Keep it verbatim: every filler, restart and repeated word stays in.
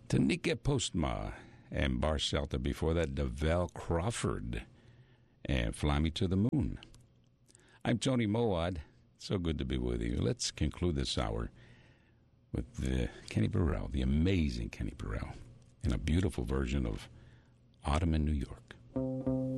Tanika Postma and Bar Celta. Before that, DeVell Crawford and Fly Me to the Moon. I'm Tony Moad. So good to be with you. Let's conclude this hour with the Kenny Burrell, the amazing Kenny Burrell, in a beautiful version of Autumn in New York.